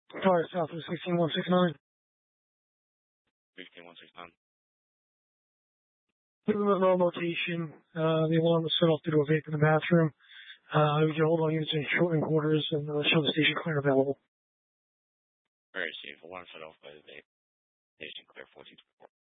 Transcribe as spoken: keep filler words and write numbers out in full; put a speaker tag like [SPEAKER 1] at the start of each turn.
[SPEAKER 1] Tower Southwest sixteen one six nine.
[SPEAKER 2] sixteen one six nine.
[SPEAKER 1] Remote location. Uh, the alarm was set off due to a vape in the bathroom. Uh, we can hold all units in shortened quarters and uh, show the station clear available.
[SPEAKER 2] Very safe. Alarm set off by the vape. Station clear fourteen twenty-four.